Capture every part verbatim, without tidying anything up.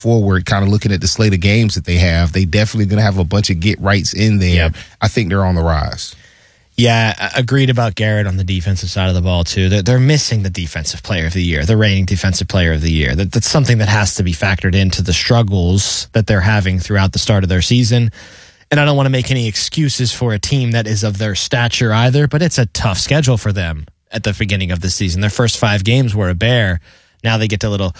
forward, kind of looking at the slate of games that they have, they definitely going to have a bunch of get-rights in there. Yep. I think they're on the rise. Yeah, I agreed about Garrett on the defensive side of the ball, too. They're, they're missing the defensive player of the year, the reigning defensive player of the year. That, that's something that has to be factored into the struggles that they're having throughout the start of their season. And I don't want to make any excuses for a team that is of their stature either, but it's a tough schedule for them at the beginning of the season. Their first five games were a bear. Now they get to a little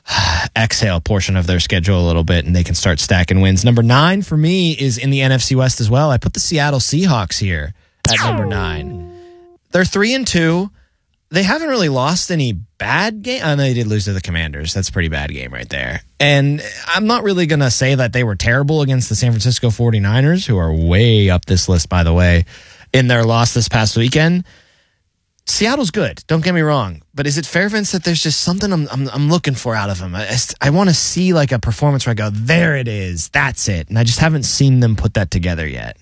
exhale portion of their schedule a little bit, and they can start stacking wins. Number nine for me is in the N F C West as well. I put the Seattle Seahawks here at number nine. They're three and two. They haven't really lost any bad game. I know they did lose to the Commanders. That's a pretty bad game right there. And I'm not really going to say that they were terrible against the San Francisco forty-niners, who are way up this list, by the way, in their loss this past weekend. Seattle's good. Don't get me wrong. But is it fair, Vince, that there's just something I'm I'm, I'm looking for out of them? I, I want to see like a performance where I go, there it is. That's it. And I just haven't seen them put that together yet.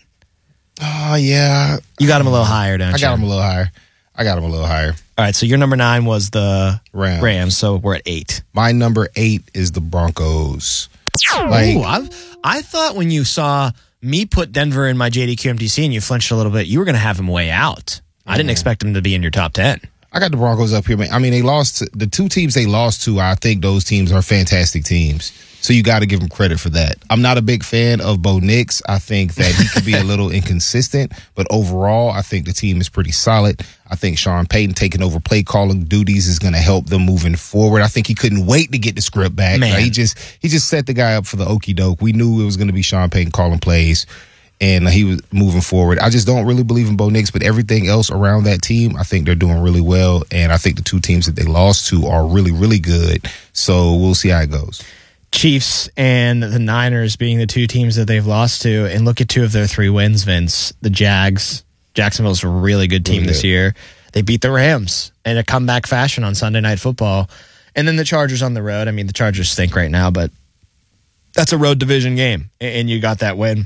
Oh, yeah. You got them a little higher, don't you? I got them a little higher. I got them a little higher. All right, so your number nine was the Rams. Rams, so we're at eight. My number eight is the Broncos. Like, Ooh, I, I thought when you saw me put Denver in my J D Q M T C and you flinched a little bit, you were going to have them way out. I didn't expect them to be in your top ten. I got the Broncos up here, man. I mean, they lost to, the two teams they lost to. I think those teams are fantastic teams. So you got to give them credit for that. I'm not a big fan of Bo Nix. I think that he could be a little inconsistent, but overall, I think the team is pretty solid. I think Sean Payton taking over play calling duties is going to help them moving forward. I think he couldn't wait to get the script back. Man. Right? He just he just set the guy up for the okie doke. We knew it was going to be Sean Payton calling plays, and he was moving forward. I just don't really believe in Bo Nix, but everything else around that team, I think they're doing really well, and I think the two teams that they lost to are really, really good. So we'll see how it goes. Chiefs and the Niners being the two teams that they've lost to, and look at two of their three wins, Vince. The Jags, Jacksonville's a really good team really this good. year. They beat the Rams in a comeback fashion on Sunday Night Football. And then the Chargers on the road. I mean, the Chargers stink right now, but that's a road division game, and you got that win.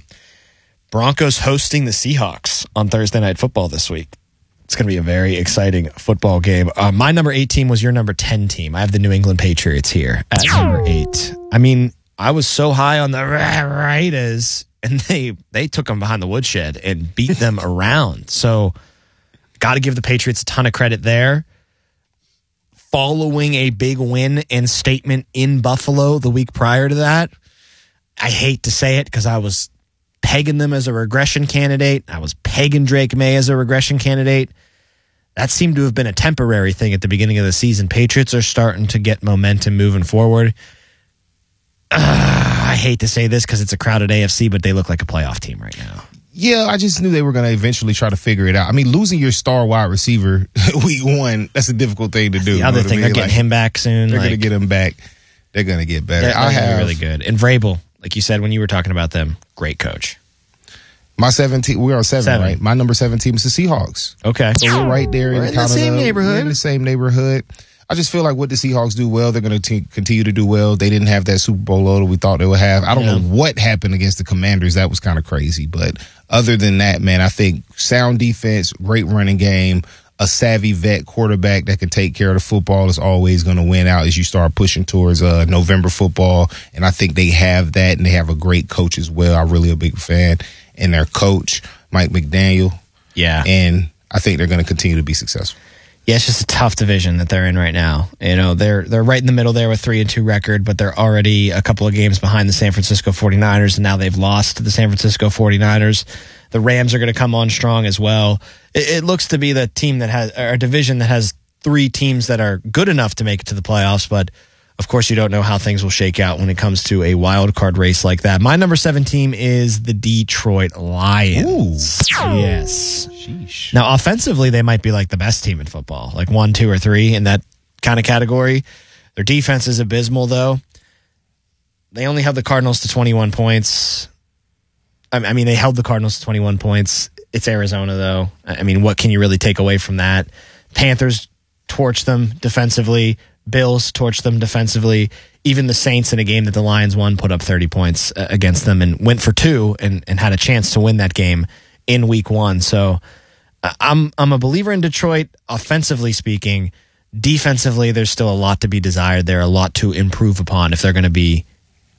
Broncos hosting the Seahawks on Thursday Night Football this week. It's going to be a very exciting football game. Uh, my number eight team was your number ten team. I have the New England Patriots here at number eight. I mean, I was so high on the Raiders, and they they took them behind the woodshed and beat them around. So, got to give the Patriots a ton of credit there. Following a big win and statement in Buffalo the week prior to that, I hate to say it because I was pegging them as a regression candidate. I was pegging Drake May as a regression candidate. That seemed to have been a temporary thing at the beginning of the season. Patriots are starting to get momentum moving forward. Uh, I hate to say this because it's a crowded A F C, but they look like a playoff team right now. Yeah, I just knew they were going to eventually try to figure it out. I mean, losing your star wide receiver week one, that's a difficult thing to do. The other you know thing, I mean? they're getting like, him back soon. They're like, going to get him back. They're going to get better. They're, they're I have really good. And Vrabel, like you said when you were talking about them, great coach. My seventeen, we're on seven, seven, right? My number seven team is the Seahawks. Okay. So we're right there we're in, in kind the same of the, neighborhood. We're in the same neighborhood. I just feel like what the Seahawks do well, they're going to continue to do well. They didn't have that Super Bowl load we thought they would have. I don't yeah. know what happened against the Commanders. That was kind of crazy. But other than that, man, I think sound defense, great running game, a savvy vet quarterback that can take care of the football is always going to win out as you start pushing towards uh, November football. And I think they have that, and they have a great coach as well. I'm really a big fan. And their coach, Mike McDaniel. Yeah. And I think they're going to continue to be successful. Yeah, it's just a tough division that they're in right now. You know, they're they're right in the middle there with three and two record, but they're already a couple of games behind the San Francisco forty-niners, and now they've lost to the San Francisco forty-niners. The Rams are going to come on strong as well. It, it looks to be the team that has or a division that has three teams that are good enough to make it to the playoffs, but of course you don't know how things will shake out when it comes to a wild card race like that. My number seven team is the Detroit Lions. Ooh. Yes. Sheesh. Now, offensively, they might be like the best team in football, like one, two, or three in that kind of category. Their defense is abysmal, though. They only held the Cardinals to twenty-one points. I mean, they held the Cardinals to twenty-one points. It's Arizona, though. I mean, what can you really take away from that? Panthers torched them defensively. Bills torched them defensively. Even the Saints, in a game that the Lions won, put up thirty points against them and went for two and, and had a chance to win that game in week one. So I'm I'm a believer in Detroit, offensively speaking. Defensively, there's still a lot to be desired there, a lot to improve upon if they're going to be